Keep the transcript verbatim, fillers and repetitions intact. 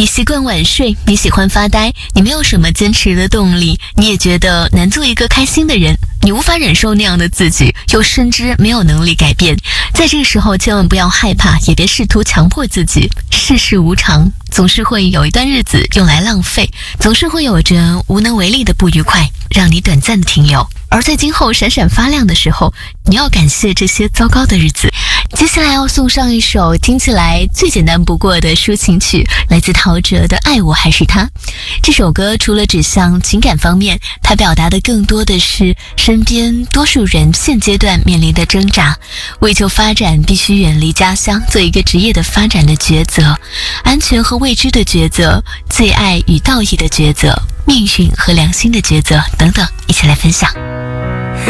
你习惯晚睡，你喜欢发呆，你没有什么坚持的动力，你也觉得难做一个开心的人，你无法忍受那样的自己，又深知没有能力改变。在这个时候千万不要害怕，也别试图强迫自己。世事无常，总是会有一段日子用来浪费，总是会有着无能为力的不愉快，让你短暂的停留。而在今后闪闪发亮的时候，你要感谢这些糟糕的日子。接下来要送上一首听起来最简单不过的抒情曲，来自陶喆的《爱我还是他》。这首歌除了指向情感方面，它表达的更多的是身边多数人现阶段面临的挣扎，为求发展必须远离家乡，做一个职业的发展的抉择，安全和未知的抉择，最爱与道义的抉择，命运和良心的抉择等等，一起来分享。